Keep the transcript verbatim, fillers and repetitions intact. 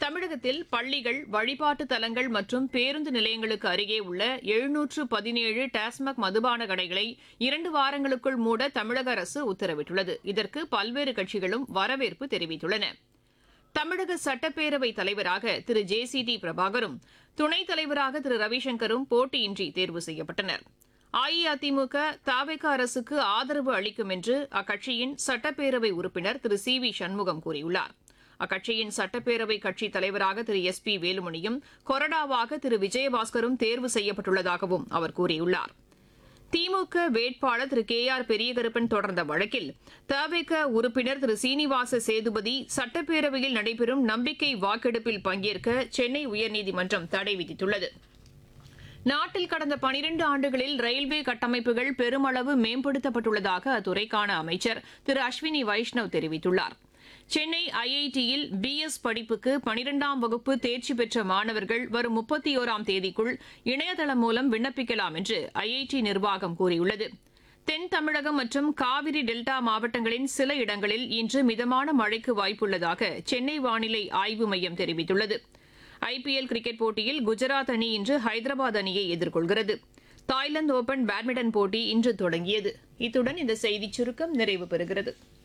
தமிழகத்தில் பள்ளிகள், வழிபாட்டு தலங்கள் மற்றும் பேருந்து நிலையங்களுக்கு அருகே உள்ள எழுநூற்று பதினேழு டாஸ்மாக் மதுபான கடைகளை இரண்டு வாரங்களுக்குள் மூட தமிழக அரசு உத்தரவிட்டுள்ளது. இதற்கு பல்வேறு கட்சிகளும் வரவேற்பு தெரிவித்துள்ளன. தமிழக சட்டப்பேரவைத் தலைவராக திரு ஜே சி டி பிரபாகரும், துணைத் தலைவராக திரு ரவிசங்கரும் போட்டியின்றி தேர்வு செய்யப்பட்டனர். அஇஅதிமுக தவேக அரசுக்கு ஆதரவு அளிக்கும் என்று அக்கட்சியின் சட்டப்பேரவை உறுப்பினர் திரு சி வி சண்முகம் கூறியுள்ளார். அக்கட்சியின் சட்டப்பேரவை கட்சித் தலைவராக திரு எஸ் பி வேலுமணியும், கொறடாவாக திரு விஜயபாஸ்கரும் தேர்வு செய்யப்பட்டுள்ளதாகவும் அவர் கூறியுள்ளார். திமுக வேட்பாளர் திரு கே ஆர் பெரியகருப்பன் தொடர்ந்த வழக்கில் தவேக உறுப்பினர் திரு சீனிவாச சேதுபதி சட்டப்பேரவையில் நடைபெறும் நம்பிக்கை வாக்கெடுப்பில் பங்கேற்க சென்னை உயர்நீதிமன்றம் தடை விதித்துள்ளது. நாட்டில் கடந்த பனிரண்டு ஆண்டுகளில் ரயில்வே கட்டமைப்புகள் பெருமளவு மேம்படுத்தப்பட்டுள்ளதாக அத்துறைக்கான அமைச்சர் திரு அஸ்வினி வைஷ்ணவ் தெரிவித்துள்ளார். சென்னை ஐ ஐ டியில் பி எஸ் படிப்புக்கு பனிரெண்டாம் வகுப்பு தேர்ச்சி பெற்ற மாணவர்கள் வரும் முப்பத்தி ஒராம் தேதிக்குள் இணையதளம் மூலம் விண்ணப்பிக்கலாம் என்று ஐ ஐ டி நிர்வாகம் கூறியுள்ளது. தென் தமிழகம் மற்றும் காவிரி டெல்டா மாவட்டங்களின் சில இடங்களில் இன்று மிதமான மழைக்கு வாய்ப்புள்ளதாக சென்னை வானிலை ஆய்வு மையம் தெரிவித்துள்ளது. ஐ பி எல் கிரிக்கெட் போட்டியில் குஜராத் அணி இன்று ஹைதராபாத் அணியை எதிர்கொள்கிறது. தாய்லாந்து ஓபன் பேட்மிண்டன் போட்டி இன்று தொடங்கியது. இத்துடன் இந்த செய்திச் சுருக்கம் நிறைவு பெறுகிறது.